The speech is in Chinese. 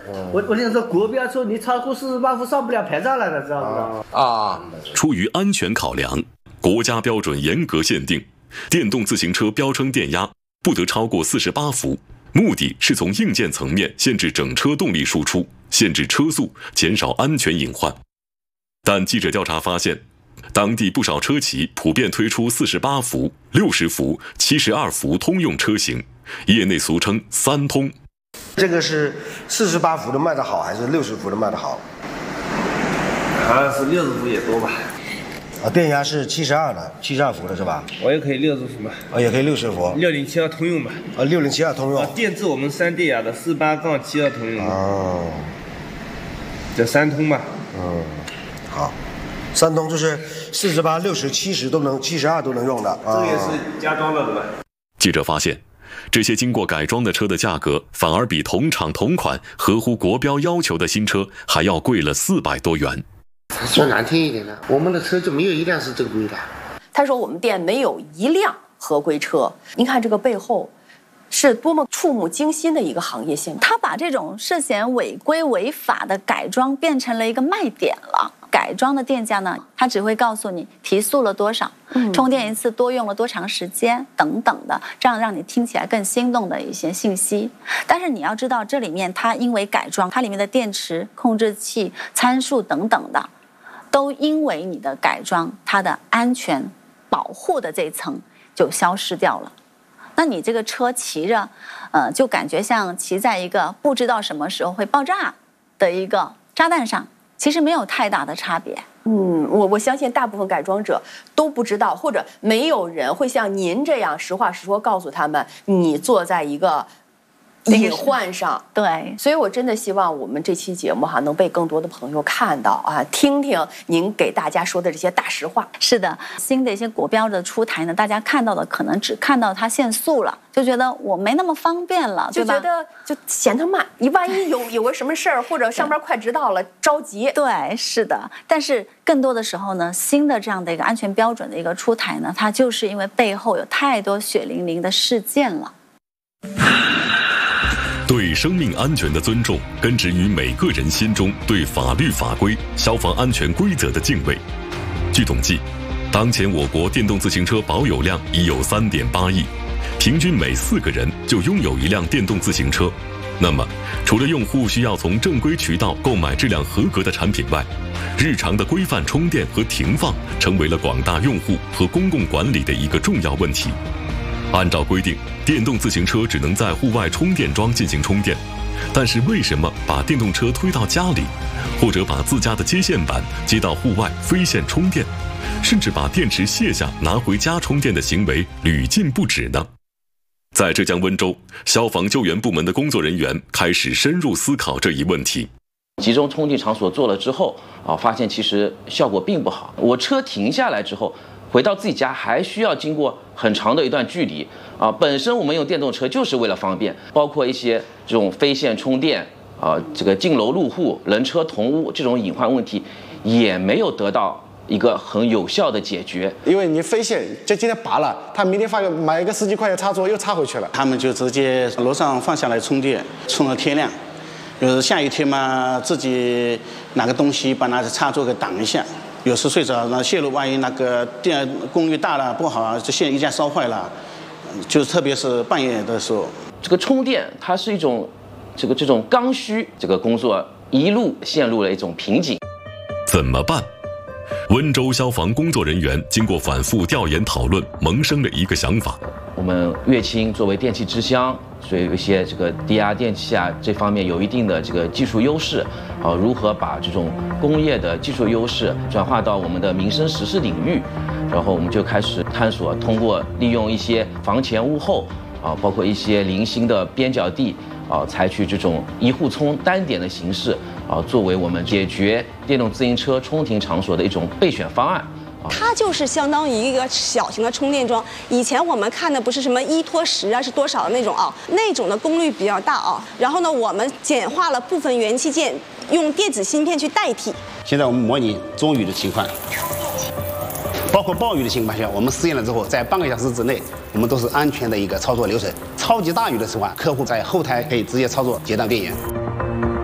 我跟你说，国标车你超过48伏上不了牌照了的，知道不知道？ 出于安全考量，国家标准严格限定，电动自行车标称电压不得超过48伏，目的是从硬件层面限制整车动力输出，限制车速，减少安全隐患。但记者调查发现，当地不少车企普遍推出48伏、60伏、72伏通用车型，业内俗称三通。 这个是48伏的卖得好，还是60伏的卖得好？ 好像是60伏也多吧。 电压是72伏的是吧？ 我也可以60伏嘛。 也可以60伏。 6072通用吧。 6072通用。 电制我们3电压的48-72通用。这三通嘛。 好，三通就是48、60、70都能，72都能用的。 这个也是加装的，对吧？ 记者发现，这些经过改装的车的价格反而比同厂同款、合乎国标要求的新车还要贵了400多元。 说难听一点的，我们的车就没有一辆是正规的。 他说我们店没有一辆合规车。您看这个背后是多么触目惊心的一个行业现状。 他把这种涉嫌违规违法的改装变成了一个卖点了。改装的店家呢，他只会告诉你提速了多少，充电一次多用了多长时间等等的，这样让你听起来更心动的一些信息。但是你要知道，这里面它因为改装，它里面的电池、控制器、参数等等的，都因为你的改装，它的安全保护的这一层就消失掉了。那你这个车骑着，就感觉像骑在一个不知道什么时候会爆炸的一个炸弹上，其实没有太大的差别。 我相信大部分改装者都不知道，或者没有人会像您这样实话实说告诉他们，你坐在一个隐患上。 对， 所以我真的希望我们这期节目能被更多的朋友看到听听您给大家说的这些大实话。 是的，新的一些国标的出台呢，大家看到的可能只看到它限速了，就觉得我没那么方便了， 就觉得就嫌它慢，你万一有个什么事儿，或者上班快迟到了着急。 对，是的。但是更多的时候呢，新的这样的一个安全标准的一个出台呢，它就是因为背后有太多血淋淋的事件了。 对生命安全的尊重，根植于每个人心中对法律法规、消防安全规则的敬畏。据统计，当前我国电动自行车保有量已有3.8亿，平均每4个人就拥有一辆电动自行车。那么，除了用户需要从正规渠道购买质量合格的产品外，日常的规范充电和停放成为了广大用户和公共管理的一个重要问题。按照规定，电动自行车只能在户外充电桩进行充电，但是为什么把电动车推到家里，或者把自家的接线板接到户外飞线充电，甚至把电池卸下拿回家充电的行为屡禁不止呢？在浙江温州，消防救援部门的工作人员开始深入思考这一问题。 集中充电场所做了之后发现其实效果并不好。我车停下来之后，回到自己家还需要经过很长的一段距离本身我们用电动车就是为了方便，包括一些这种飞线充电这个进楼入户、人车同屋这种隐患问题，也没有得到一个很有效的解决。 因为你飞线就今天拔了，他明天买一个10几块钱插座又插回去了，他们就直接楼上放下来充电，充到天亮。就是下雨天嘛，自己拿个东西把那个插座给挡一下。有时睡着，那线路万一那个电功率大了不好，这线一下烧坏了，就是特别是半夜的时候。 这个充电它是一种这种刚需，这个工作一路陷入了一种瓶颈。 怎么办？温州消防工作人员经过反复调研讨论，萌生了一个想法。 我们乐清作为电器之乡，所以有一些这个低压电器这方面有一定的这个技术优势如何把这种工业的技术优势转化到我们的民生实事领域，然后我们就开始探索，通过利用一些房前屋后包括一些零星的边角地采取这种一户充单点的形式作为我们解决电动自行车充停场所的一种备选方案。 它就是相当于一个小型的充电桩。以前我们看的不是什么1拖10是多少的那种那种的功率比较大然后呢，我们简化了部分元器件，用电子芯片去代替。 现在我们模拟中雨的情况，包括暴雨的情况下，我们试验了之后，在半个小时之内，我们都是安全的一个操作流程。超级大雨的情况，客户在后台可以直接操作截断电源。